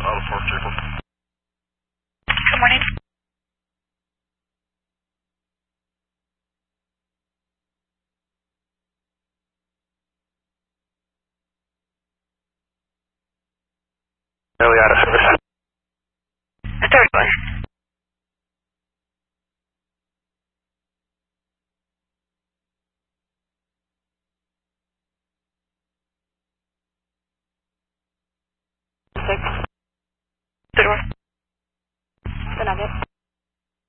Out of Park, Jacob. Good morning. Nearly out of service. The third one. Six. Third one. The nugget.